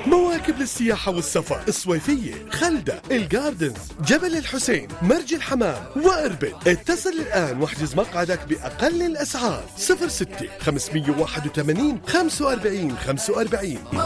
مواكب للسياحة والسفر، الصويفية، خلدة، الجاردنز، جبل الحسين، مرج الحمام وإربد. اتصل الآن واحجز مقعدك بأقل الأسعار. 06 581 45 45.